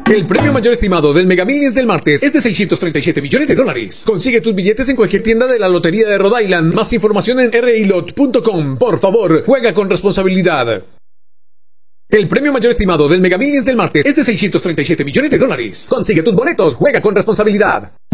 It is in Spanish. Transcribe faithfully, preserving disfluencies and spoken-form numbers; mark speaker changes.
Speaker 1: El premio mayor estimado del Mega Millions del martes es de seiscientos treinta y siete millones de dólares. Consigue tus billetes en cualquier tienda de la Lotería de Rhode Island. Más información en r i lot punto com. Por favor, juega con responsabilidad. El premio mayor estimado del Mega Millions del martes es de seiscientos treinta y siete millones de dólares. Consigue tus boletos, juega con responsabilidad.